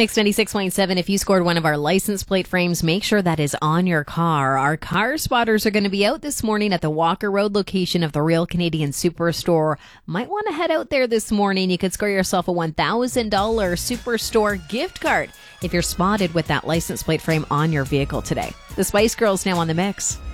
Mix 96.7, if you scored one of our license plate frames, make sure that is on your car. Our car spotters are going to be out this morning at the Walker Road location of the Real Canadian Superstore. Might want to head out there this morning. You could score yourself a $1,000 Superstore gift card if you're spotted with that license plate frame on your vehicle today. The Spice Girls now on the mix.